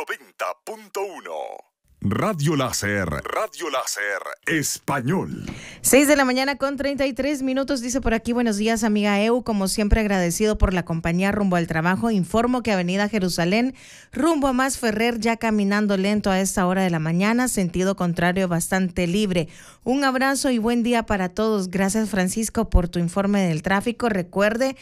90.1. Radio Láser Español. 6:33 a.m, dice por aquí: buenos días, amiga Eu, como siempre agradecido por la compañía rumbo al trabajo. Informo que Avenida Jerusalén, rumbo a Mas Ferrer, ya caminando lento a esta hora de la mañana, sentido contrario bastante libre. Un abrazo y buen día para todos. Gracias, Francisco, por tu informe del tráfico. Recuerde,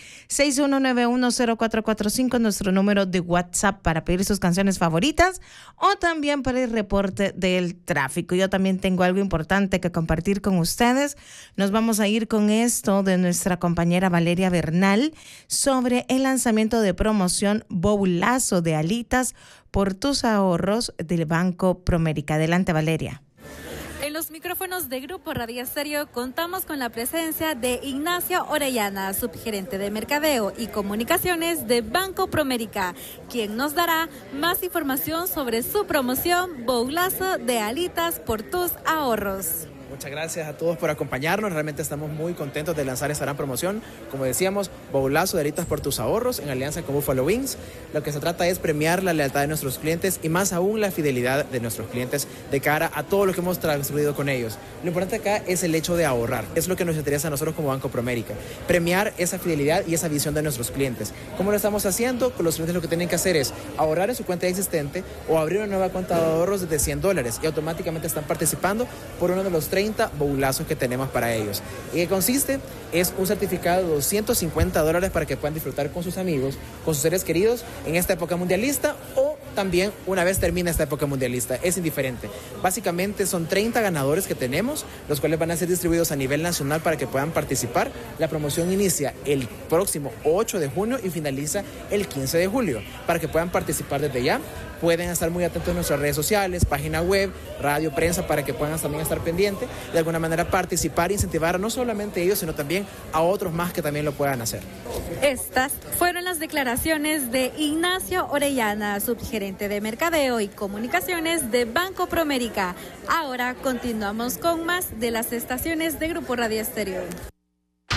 61910445, nuestro número de WhatsApp para pedir sus canciones favoritas o también para el reporte del tráfico. Yo también tengo algo importante que compartir con ustedes. Nos vamos a ir con esto de nuestra compañera Valeria Bernal sobre el lanzamiento de promoción Boulazo de alitas por tus ahorros del Banco Promérica. Adelante, Valeria. En los micrófonos de Grupo Radio Estéreo contamos con la presencia de Ignacio Orellana, subgerente de Mercadeo y Comunicaciones de Banco Promérica, quien nos dará más información sobre su promoción Boulazo de alitas por tus ahorros. Muchas gracias a todos por acompañarnos. Realmente estamos muy contentos de lanzar esta gran promoción. Como decíamos, Boulazo de alitas por tus ahorros en alianza con Buffalo Wings. Lo que se trata es premiar la lealtad de nuestros clientes y más aún la fidelidad de nuestros clientes de cara a todo lo que hemos transcurrido con ellos. Lo importante acá es el hecho de ahorrar. Es lo que nos interesa a nosotros como Banco Promérica. Premiar esa fidelidad y esa visión de nuestros clientes. ¿Cómo lo estamos haciendo? Con los clientes lo que tienen que hacer es ahorrar en su cuenta existente o abrir una nueva cuenta de ahorros de $100 y automáticamente están participando por uno de los 30 boulazos que tenemos para ellos. ¿Y qué consiste? Es un certificado de $250 para que puedan disfrutar con sus amigos, con sus seres queridos en esta época mundialista o también una vez termine esta época mundialista. Es indiferente. Básicamente son 30 ganadores que tenemos, los cuales van a ser distribuidos a nivel nacional para que puedan participar. La promoción inicia el próximo 8 de junio y finaliza el 15 de julio. Para que puedan participar desde ya, pueden estar muy atentos a nuestras redes sociales, página web, radio, prensa, para que puedan también estar pendientes, de alguna manera participar e incentivar no solamente a ellos, sino también a otros más que también lo puedan hacer. Estas fueron las declaraciones de Ignacio Orellana, subgerente de Mercadeo y Comunicaciones de Banco Promérica. Ahora continuamos con más de las estaciones de Grupo Radio Estéreo.